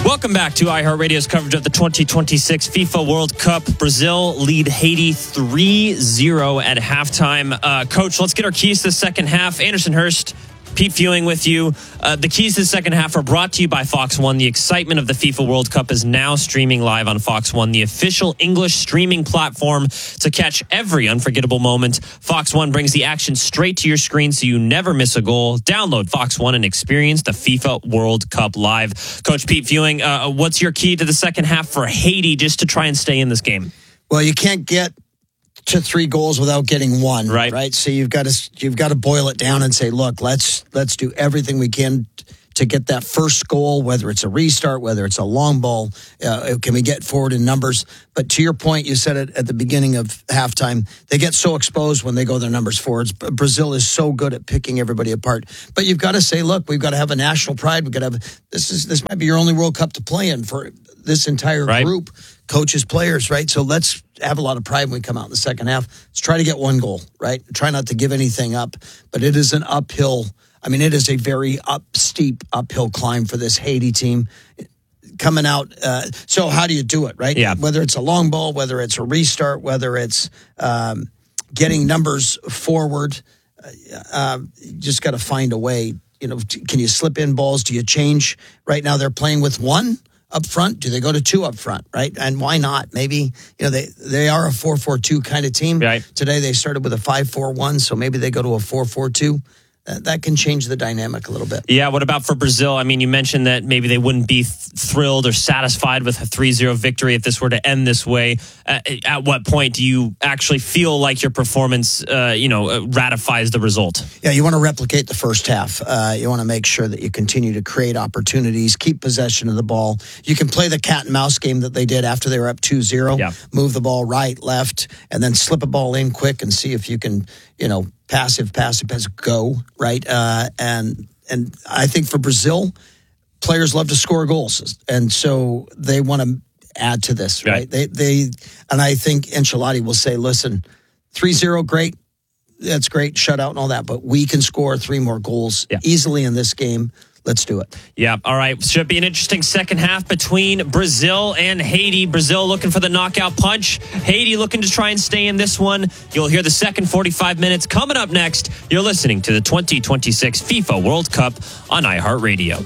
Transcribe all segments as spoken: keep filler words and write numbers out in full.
Welcome back to iHeartRadio's coverage of the twenty twenty-six FIFA World Cup. Brazil lead Haiti three zero at halftime. Uh, Coach, let's get our keys to the second half. Anderson Hurst, Pete Fewing with you. Uh, the keys to the second half are brought to you by Fox One. The excitement of the FIFA World Cup is now streaming live on Fox One, the official English streaming platform to catch every unforgettable moment. Fox One brings the action straight to your screen so you never miss a goal. Download Fox One and experience the FIFA World Cup live. Coach Pete Fewing, uh, what's your key to the second half for Haiti just to try and stay in this game? Well, you can't get to three goals without getting one, right? Right. So you've got to you've got to boil it down and say, look, let's let's do everything we can to get that first goal, whether it's a restart, whether it's a long ball. Uh, can we get forward in numbers? But to your point, you said it at the beginning of halftime. They get so exposed when they go their numbers forwards. Brazil is so good at picking everybody apart. But you've got to say, look, we've got to have a national pride. We've got to have this is this might be your only World Cup to play in for this entire right. group. Coaches, players, right? So let's have a lot of pride when we come out in the second half. Let's try to get one goal, right? Try not to give anything up. But it is an uphill, I mean, it is a very up, steep uphill climb for this Haiti team coming out. Uh, so how do you do it, right? Yeah. Whether it's a long ball, whether it's a restart, whether it's um, getting numbers forward, uh, you just got to find a way. You know, can you slip in balls? Do you change? Right now they're playing with one up front. Do they go to two up front, right? And why not? Maybe, you know, they, they are a four four two kind of team. Right. Today they started with a five four one, so maybe they go to a four four two. Uh, that can change the dynamic a little bit. Yeah, what about for Brazil? I mean, you mentioned that maybe they wouldn't be th- thrilled or satisfied with a three zero victory if this were to end this way. Uh, at what point do you actually feel like your performance, uh, you know, uh, ratifies the result? Yeah, you want to replicate the first half. Uh, you want to make sure that you continue to create opportunities, keep possession of the ball. You can play the cat and mouse game that they did after they were up two zero. Yeah. Move the ball right, left, and then slip a ball in quick and see if you can, you know, passive, passive, passive, go, right? Uh, and and I think for Brazil, players love to score goals. And so they want to add to this, right? right? They they and I think Ancelotti will say, listen, three zero, great. That's great, shutout and all that. But we can score three more goals yeah. easily in this game. Let's do it. Yeah, all right. Should be an interesting second half between Brazil and Haiti. Brazil looking for the knockout punch. Haiti looking to try and stay in this one. You'll hear the second forty-five minutes coming up next. You're listening to the twenty twenty-six FIFA World Cup on iHeartRadio.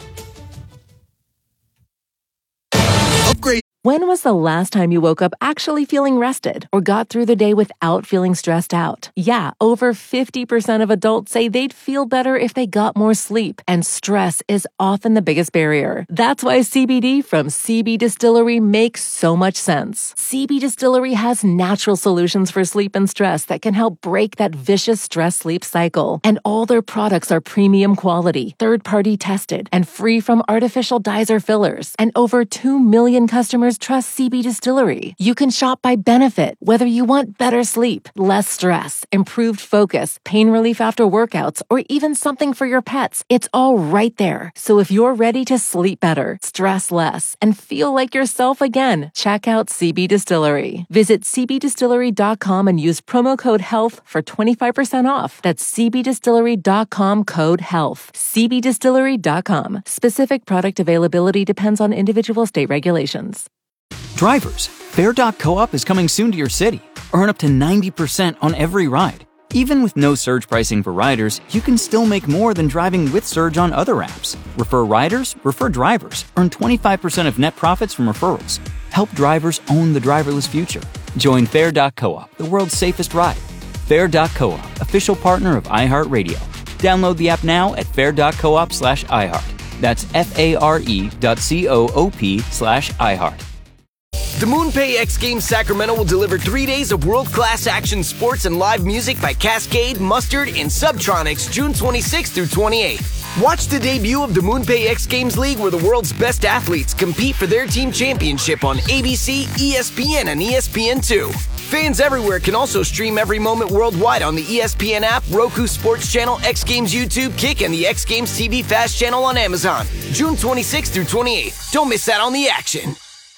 Upgrade. When was the last time you woke up actually feeling rested or got through the day without feeling stressed out? Yeah, over fifty percent of adults say they'd feel better if they got more sleep, and stress is often the biggest barrier. That's why C B D from C B Distillery makes so much sense. C B Distillery has natural solutions for sleep and stress that can help break that vicious stress-sleep cycle. And all their products are premium quality, third-party tested, and free from artificial dyes or fillers. And over two million customers trust C B Distillery. You can shop by benefit, whether you want better sleep, less stress, improved focus, pain relief after workouts, or even something for your pets. It's all right there. So if you're ready to sleep better, stress less, and feel like yourself again, check out C B Distillery. Visit c b distillery dot com and use promo code HEALTH for twenty-five percent off. That's c b distillery dot com code HEALTH. c b distillery dot com. Specific product availability depends on individual state regulations. Drivers, Fare dot coop is coming soon to your city. Earn up to ninety percent on every ride. Even with no surge pricing for riders, you can still make more than driving with Surge on other apps. Refer riders, refer drivers. Earn twenty-five percent of net profits from referrals. Help drivers own the driverless future. Join Fare dot coop, the world's safest ride. Fare dot coop, official partner of iHeartRadio. Download the app now at fare dot coop slash iHeart. That's F-A-R-E dot C-O-O-P slash iHeart. The MoonPay X Games Sacramento will deliver three days of world-class action sports and live music by Cascade, Mustard, and Subtronics June twenty-sixth through twenty-eighth. Watch the debut of the MoonPay X Games League, where the world's best athletes compete for their team championship on A B C, E S P N, and E S P N two. Fans everywhere can also stream every moment worldwide on the E S P N app, Roku Sports Channel, X Games YouTube, Kick, and the X Games T V Fast Channel on Amazon. June twenty-sixth through twenty-eighth. Don't miss out on the action.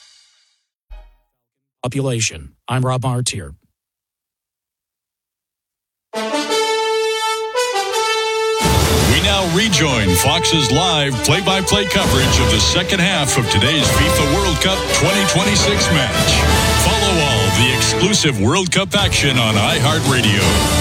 Population. I'm Rob Martier. When now rejoin Fox's live play-by-play coverage of the second half of today's FIFA World Cup twenty twenty-six match. Follow all the exclusive World Cup action on iHeartRadio.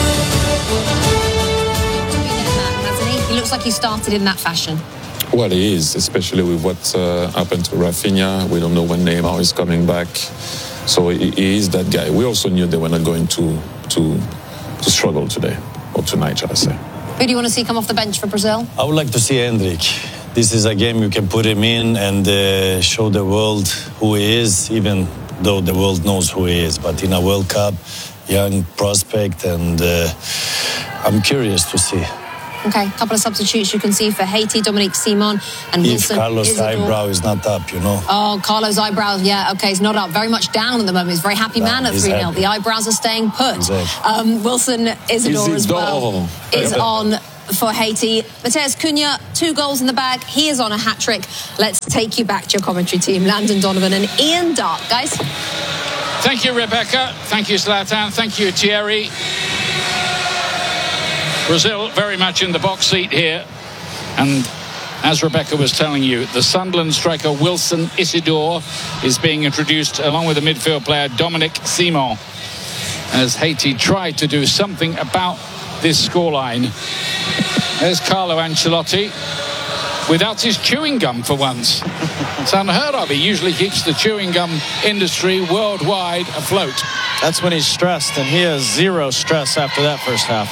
Hasn't he? He looks like he started in that fashion. Well, he is, especially with what uh, happened to Rafinha. We don't know when Neymar is coming back. So he, he is that guy. We also knew they were not going to, to, to struggle today, or tonight, shall I say. Who do you want to see come off the bench for Brazil? I would like to see Hendrik. This is a game you can put him in and uh, show the world who he is, even though the world knows who he is. But in a World Cup, young prospect, and uh, I'm curious to see. Okay, a couple of substitutes you can see for Haiti, Dominique Simon, and if Wilson. Carlos' Isidore. eyebrow is not up, you know. Oh, Carlos' eyebrows, yeah, okay, he's not up. Very much down at the moment. He's a very happy No, man at he's three nil. happy. The eyebrows are staying put. Exactly. Um, Wilson Isidore as well is on for Haiti. Mateus Cunha, two goals in the bag. He is on a hat-trick. Let's take you back to your commentary team, Landon Donovan and Ian Dark. Guys? Thank you, Rebecca. Thank you, Zlatan. Thank you, Thierry. Brazil very much in the box seat here. And as Rebecca was telling you, the Sunderland striker Wilson Isidore is being introduced along with the midfield player Dominique Simon, as Haiti tried to do something about this scoreline. There's Carlo Ancelotti without his chewing gum for once. It's unheard of. He usually keeps the chewing gum industry worldwide afloat. That's when he's stressed, and he has zero stress after that first half.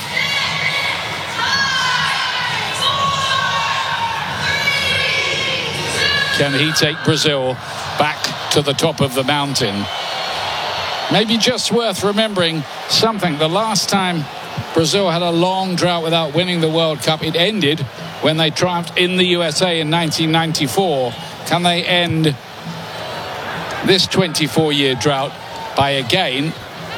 Can he take Brazil back to the top of the mountain? Maybe just worth remembering something. The last time Brazil had a long drought without winning the World Cup, it ended when they triumphed in the U S A in nineteen ninety-four. Can they end this twenty-four-year drought by again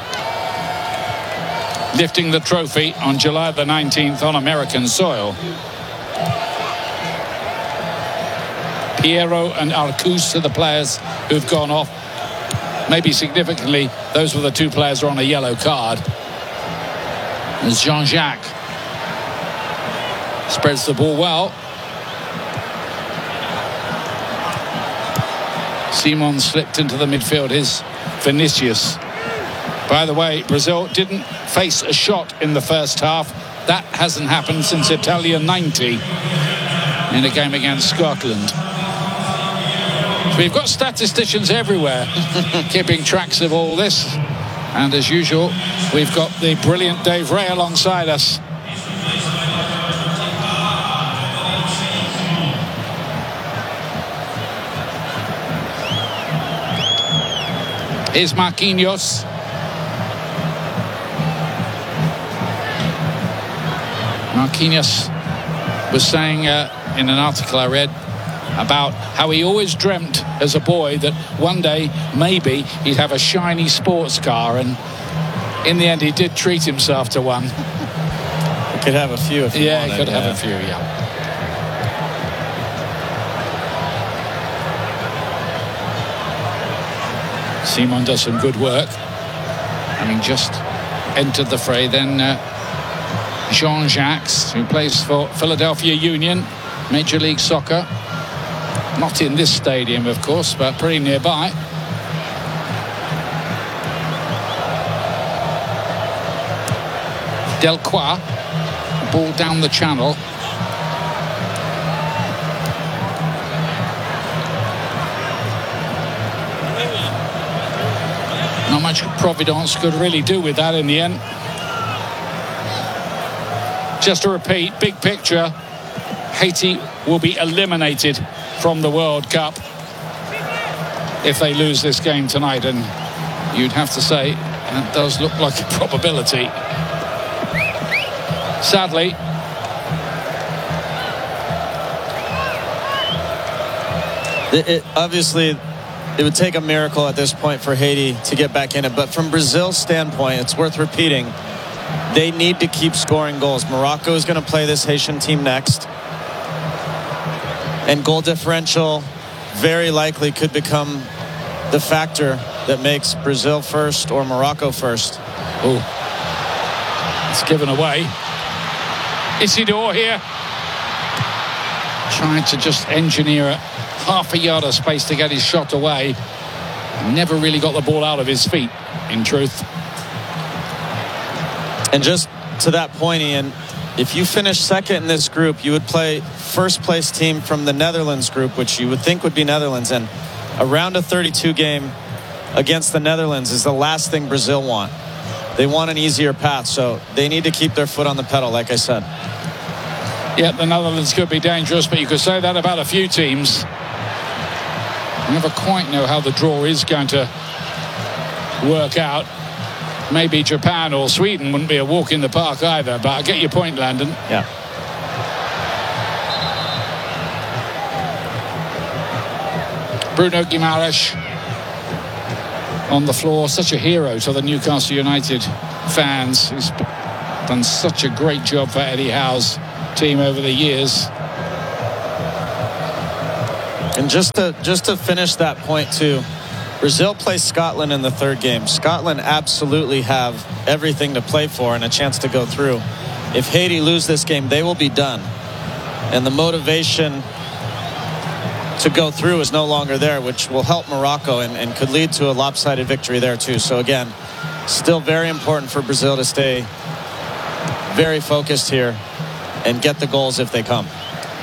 lifting the trophy on July the nineteenth on American soil? Piero and Arcus are the players who've gone off. Maybe significantly, those were the two players who are on a yellow card. As Jean-Jacques spreads the ball well. Simon slipped into the midfield. Here's Vinicius. By the way, Brazil didn't face a shot in the first half. That hasn't happened since Italia ninety in a game against Scotland. So we've got statisticians everywhere keeping tracks of all this. And as usual, we've got the brilliant Dave Ray alongside us. Here's Marquinhos. Marquinhos was saying uh, in an article I read about how he always dreamt as a boy that one day maybe he'd have a shiny sports car, and in the end he did treat himself to one. He could have a few if he Yeah, wanted, he could yeah. have a few, yeah. Simon does some good work, having just entered the fray. Then uh, Jean-Jacques, who plays for Philadelphia Union, Major League Soccer. Not in this stadium, of course, but pretty nearby. Delcroix, ball down the channel. Not much Providence could really do with that in the end. Just to repeat, big picture, Haiti will be eliminated from the World Cup if they lose this game tonight, and you'd have to say that does look like a probability. Sadly, It, it, obviously, it would take a miracle at this point for Haiti to get back in it. But from Brazil's standpoint, it's worth repeating, they need to keep scoring goals. Morocco is going to play this Haitian team next. And goal differential very likely could become the factor that makes Brazil first or Morocco first. Oh, it's given away. Isidore here. tried to just engineer a half a yard of space to get his shot away. Never really got the ball out of his feet, in truth. And just to that point, Ian, if you finish second in this group, you would play first place team from the Netherlands group, which you would think would be Netherlands. And a round of thirty-two game against the Netherlands is the last thing Brazil want. They want an easier path, so they need to keep their foot on the pedal, like I said. Yeah, the Netherlands could be dangerous, but you could say that about a few teams. You never quite know how the draw is going to work out. Maybe Japan or Sweden wouldn't be a walk in the park either, but I get your point, Landon. Yeah. Bruno Guimaraes on the floor, such a hero to the Newcastle United fans. He's done such a great job for Eddie Howe's team over the years. And just to just to finish that point too, Brazil plays Scotland in the third game. Scotland absolutely have everything to play for and a chance to go through. If Haiti lose this game, they will be done. And the motivation to go through is no longer there, which will help Morocco and, and could lead to a lopsided victory there too. So again, still very important for Brazil to stay very focused here and get the goals if they come.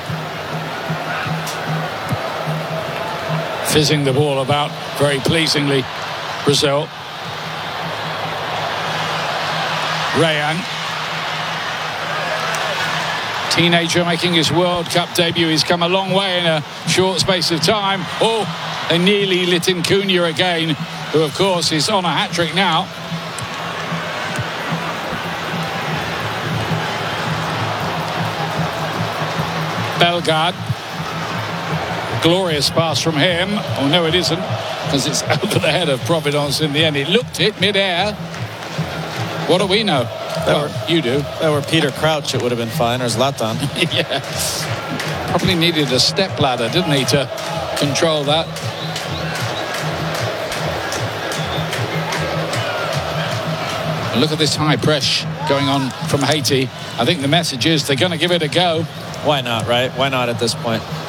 Fizzing the ball about very pleasingly, Brazil. Rayan, teenager making his World Cup debut. He's come a long way in a short space of time. Oh, they nearly lit in Cunha again, who of course is on a hat-trick now. Bellegarde. Glorious pass from him. Oh, no, it isn't, because it's over the head of Providence in the end. He looked it mid-air. What do we know? Well, were, you do. That were Peter Crouch, it would have been fine, or Zlatan. Yeah. Probably needed a step ladder, didn't he, to control that. Look at this high press going on from Haiti. I think the message is they're going to give it a go. Why not, right? Why not at this point?